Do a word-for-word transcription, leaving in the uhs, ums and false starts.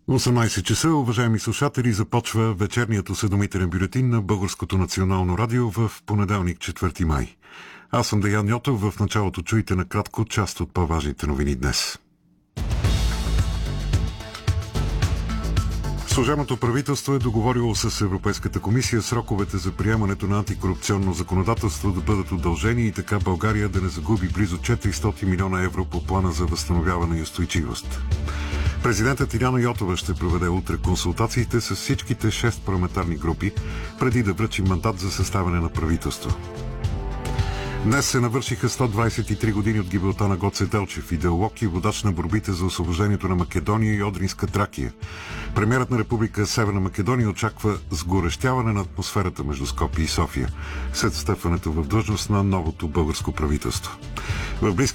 осемнайсет часа, уважаеми слушатели, започва вечерният осведомителен бюлетин на Българското национално радио в понеделник, четвърти май. Аз съм Деян Йотов. В началото чуйте накратко част от по-важните новини днес. Служебното правителство е договорило с Европейската комисия сроковете за приемането на антикорупционно законодателство да бъдат удължени и така България да не загуби близо четиристотин милиона евро по плана за възстановяване и устойчивост. Президентът Иряна Йотова ще проведе утре консултациите с всичките шест парламентарни групи, преди да връчи мандат за съставяне на правителство. Днес се навършиха сто двайсет и три години от гибелта на Гоце Делчев, идеолог и водач на борбите за освобождението на Македония и Одринска Тракия. Премиерът на Република Северна Македония очаква сгорещяване на атмосферата между Скопие и София след встъпването в длъжност на новото българско правителство. В близките